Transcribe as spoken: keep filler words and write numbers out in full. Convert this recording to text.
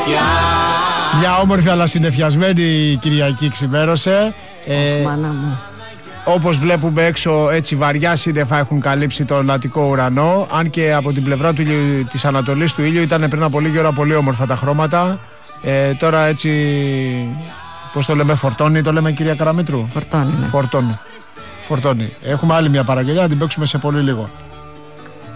Μια όμορφη αλλά συννεφιασμένη Κυριακή ξημέρωσε. ε, Μάνα μου. Όπως βλέπουμε έξω, έτσι βαριά σύννεφα έχουν καλύψει τον Αττικό ουρανό. Αν και από την πλευρά του, της Ανατολής του ήλιου ήταν πριν από λίγη ώρα πολύ όμορφα τα χρώματα. ε, Τώρα έτσι, πώς το λέμε, φορτώνει, το λέμε κυρία Καραμήτρου? Φορτώνει, ναι. Φορτώνει. Φορτώνει. Έχουμε άλλη μια παραγγελιά, να την παίξουμε σε πολύ λίγο.